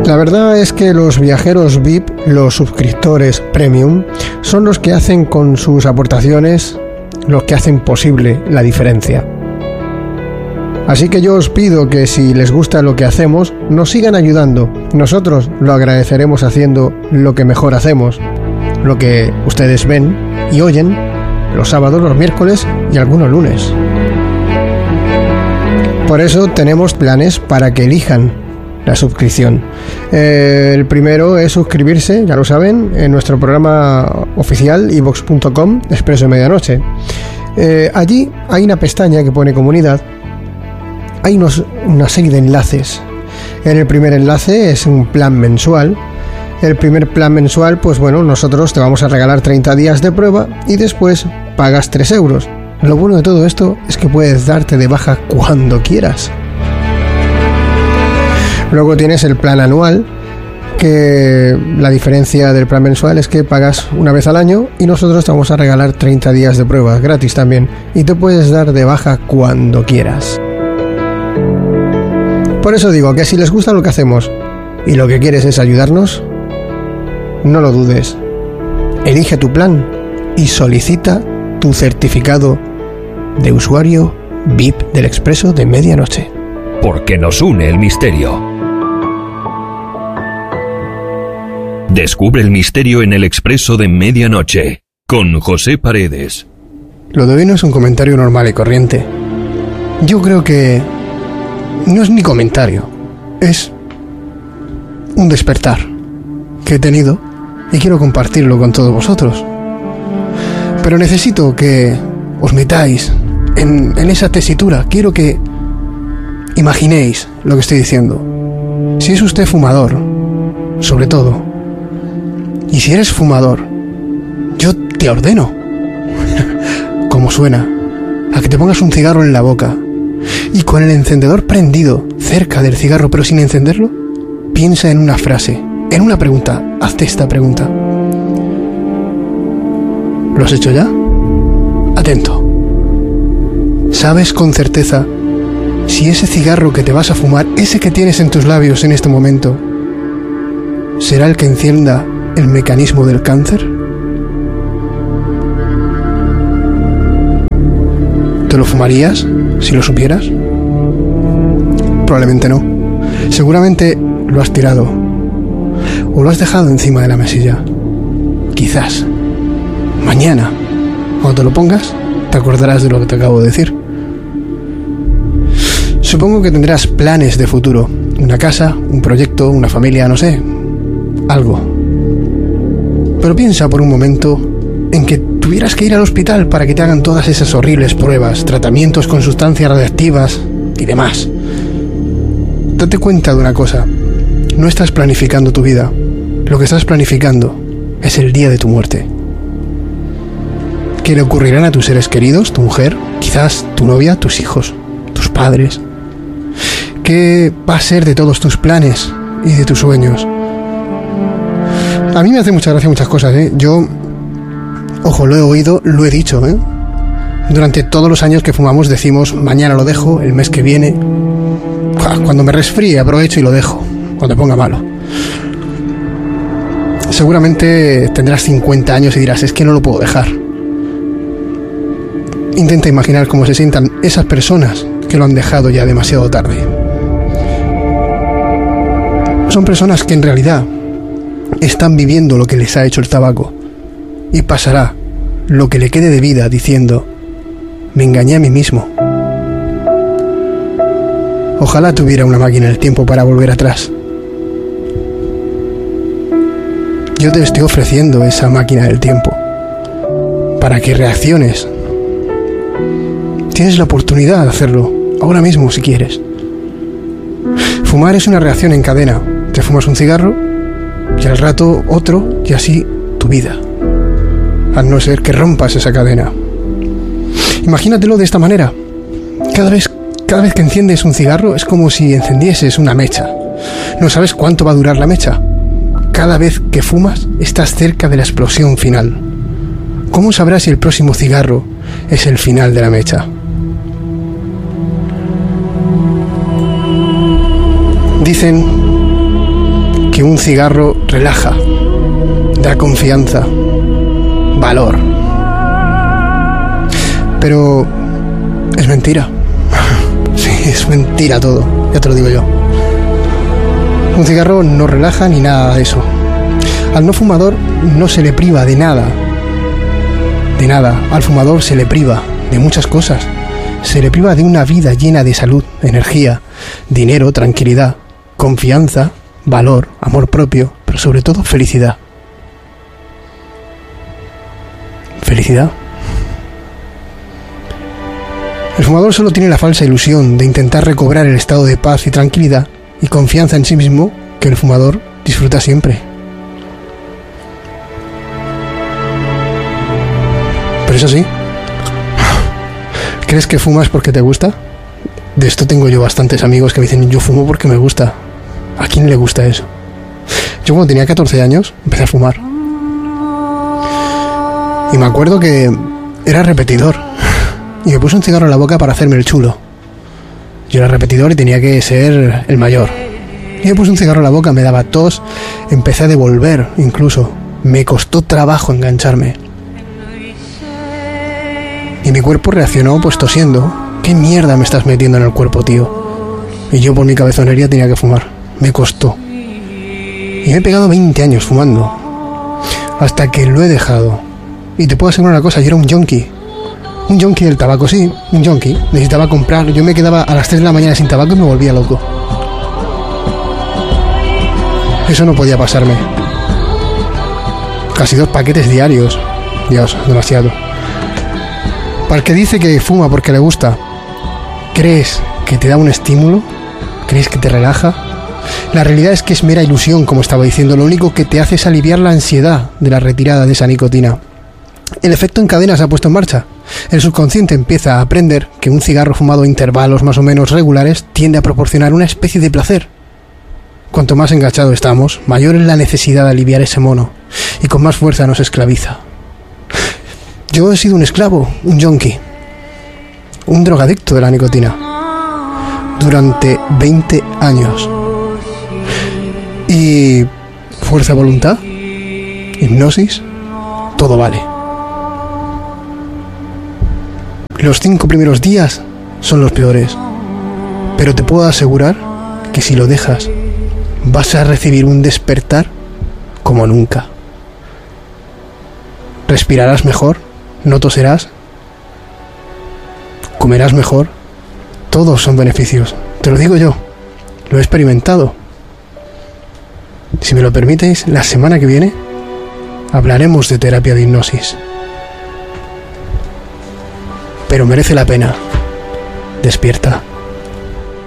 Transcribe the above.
La verdad es que los viajeros VIP, los suscriptores premium, son los que hacen con sus aportaciones, los que hacen posible la diferencia. Así que yo os pido que si les gusta lo que hacemos, nos sigan ayudando. Nosotros lo agradeceremos haciendo lo que mejor hacemos, lo que ustedes ven y oyen los sábados, los miércoles y algunos lunes. Por eso tenemos planes para que elijan la suscripción. El primero es suscribirse, ya lo saben, en nuestro programa oficial iVox.com Expreso de Medianoche. Allí hay una pestaña que pone comunidad. Hay una serie de enlaces. En el primer enlace es un plan mensual. El primer plan mensual, pues bueno, nosotros te vamos a regalar 30 días de prueba y después pagas 3 euros. Lo bueno de todo esto es que puedes darte de baja cuando quieras. Luego tienes el plan anual, que la diferencia del plan mensual es que pagas una vez al año y nosotros te vamos a regalar 30 días de prueba gratis también y te puedes dar de baja cuando quieras. Por eso digo que si les gusta lo que hacemos y lo que quieres es ayudarnos, no lo dudes. Elige tu plan y solicita tu certificado de usuario VIP del Expreso de Medianoche. Porque nos une el misterio. Descubre el misterio en el Expreso de Medianoche, con José Paredes. Lo de hoy no es un comentario normal y corriente. Yo creo que no es ni comentario, es un despertar que he tenido y quiero compartirlo con todos vosotros. Pero necesito que os metáis en esa tesitura. Quiero que imaginéis lo que estoy diciendo. Si es usted fumador, sobre todo, y si eres fumador, yo te ordeno, como suena, a que te pongas un cigarro en la boca y con el encendedor prendido cerca del cigarro pero sin encenderlo, piensa en una frase, en una pregunta. Hazte esta pregunta. ¿Lo has hecho ya? Atento. ¿Sabes con certeza si ese cigarro que te vas a fumar, ese que tienes en tus labios en este momento, será el que encienda el mecanismo del cáncer? ¿Te lo fumarías si lo supieras? Probablemente no. Seguramente lo has tirado o lo has dejado encima de la mesilla. Quizás mañana, cuando te lo pongas, te acordarás de lo que te acabo de decir. Supongo que tendrás planes de futuro, una casa, un proyecto, una familia, no sé, algo. Pero piensa por un momento en que tuvieras que ir al hospital para que te hagan todas esas horribles pruebas, tratamientos con sustancias radiactivas y demás. Date cuenta de una cosa, no estás planificando tu vida, lo que estás planificando es el día de tu muerte. ¿Qué le ocurrirán a tus seres queridos, tu mujer, quizás tu novia, tus hijos, tus padres? ¿Qué va a ser de todos tus planes y de tus sueños? A mí me hace mucha gracia muchas cosas, ¿eh? Yo, ojo, lo he oído, lo he dicho, ¿eh? Durante todos los años que fumamos decimos, mañana lo dejo, el mes que viene. Cuando me resfríe aprovecho y lo dejo, cuando me ponga malo. Seguramente tendrás 50 años y dirás, es que no lo puedo dejar. Intenta imaginar cómo se sientan esas personas que lo han dejado ya demasiado tarde. Son personas que en realidad están viviendo lo que les ha hecho el tabaco y pasará lo que le quede de vida diciendo, me engañé a mí mismo. Ojalá tuviera una máquina del tiempo para volver atrás. Yo te estoy ofreciendo esa máquina del tiempo para que reacciones. Tienes la oportunidad de hacerlo ahora mismo si quieres. Fumar es una reacción en cadena. Te fumas un cigarro y al rato otro y así tu vida. A no ser que rompas esa cadena. Imagínatelo de esta manera. Cada vez que enciendes un cigarro es como si encendieses una mecha. No sabes cuánto va a durar la mecha. Cada vez que fumas estás cerca de la explosión final. ¿Cómo sabrás si el próximo cigarro es el final de la mecha? Dicen un cigarro relaja, da confianza, valor. Pero es mentira. Sí, es mentira todo, ya te lo digo yo. Un cigarro no relaja ni nada de eso. Al no fumador no se le priva de nada. De nada. Al fumador se le priva de muchas cosas. Se le priva de una vida llena de salud, energía, dinero, tranquilidad, confianza, valor, amor propio, pero sobre todo felicidad. Felicidad. El fumador solo tiene la falsa ilusión de intentar recobrar el estado de paz y tranquilidad y confianza en sí mismo que el fumador disfruta siempre. Pero eso sí, ¿crees que fumas porque te gusta? De esto tengo yo bastantes amigos que me dicen, yo fumo porque me gusta. ¿A quién le gusta eso? Yo cuando tenía 14 años empecé a fumar. Y me acuerdo que era repetidor. Y me puse un cigarro en la boca para hacerme el chulo. Yo era repetidor y tenía que ser el mayor. Y me puse un cigarro en la boca, me daba tos, empecé a devolver incluso. Me costó trabajo engancharme. Y mi cuerpo reaccionó pues tosiendo. ¿Qué mierda me estás metiendo en el cuerpo, tío? Y yo por mi cabezonería tenía que fumar. Me costó. Y me he pegado 20 años fumando. Hasta que lo he dejado. Y te puedo asegurar una cosa, yo era un yonki. Un yonki del tabaco, sí, un yonki. Necesitaba comprar, yo me quedaba a las 3 de la mañana sin tabaco y me volvía loco. Eso no podía pasarme. Casi 2 paquetes diarios. Dios, demasiado. Para el que dice que fuma porque le gusta, ¿crees que te da un estímulo? ¿Crees que te relaja? La realidad es que es mera ilusión, como estaba diciendo. Lo único que te hace es aliviar la ansiedad de la retirada de esa nicotina. El efecto en cadena se ha puesto en marcha. El subconsciente empieza a aprender que un cigarro fumado a intervalos más o menos regulares tiende a proporcionar una especie de placer. Cuanto más enganchado estamos, mayor es la necesidad de aliviar ese mono, y con más fuerza nos esclaviza. Yo he sido un esclavo, un yonki, un drogadicto de la nicotina, durante 20 años. Y fuerza de voluntad, hipnosis, todo vale. Los 5 primeros días son los peores, pero te puedo asegurar que si lo dejas, vas a recibir un despertar como nunca. Respirarás mejor, no toserás, comerás mejor. Todos son beneficios, te lo digo yo, lo he experimentado. Si me lo permitéis, la semana que viene hablaremos de terapia de hipnosis. Pero merece la pena. Despierta.